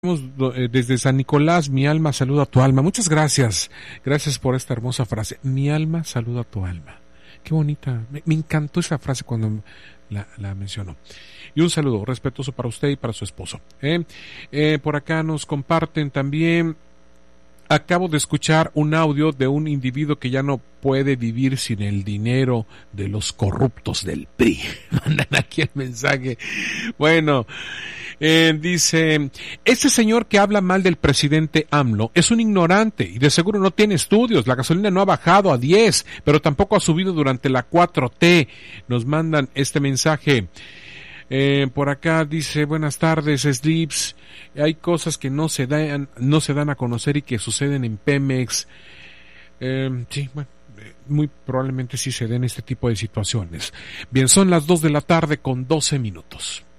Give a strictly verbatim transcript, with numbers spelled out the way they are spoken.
Desde San Nicolás, mi alma saluda a tu alma. Muchas gracias. Gracias por esta hermosa frase. Mi alma saluda a tu alma. Qué bonita. Me, me encantó esa frase cuando la, la mencionó. Y un saludo respetuoso para usted y para su esposo. ¿eh? Eh, por acá nos comparten también. Acabo de escuchar un audio de un individuo que ya no puede vivir sin el dinero de los corruptos del P R I. Mandan aquí el mensaje. Bueno, eh, dice, este señor que habla mal del presidente AMLO es un ignorante y de seguro no tiene estudios. La gasolina no ha bajado a diez, pero tampoco ha subido durante la cuatro T. Nos mandan este mensaje. Eh, por acá dice, buenas tardes, Slips. Hay cosas que no se dan, no se dan a conocer y que suceden en Pemex. Eh, sí, bueno, muy probablemente sí se den este tipo de situaciones. Bien, son las dos de la tarde con doce minutos.